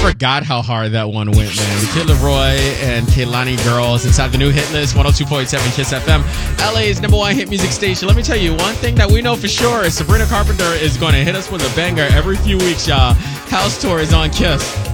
forgot how hard that one went, man. The Kid Leroy and Kehlani Girls inside the new hit list, 102.7 Kiss FM, LA's #1 hit music station. Let me tell you, one thing that we know for sure is Sabrina Carpenter is going to hit us with a banger every few weeks, y'all. House Tour is on Kiss.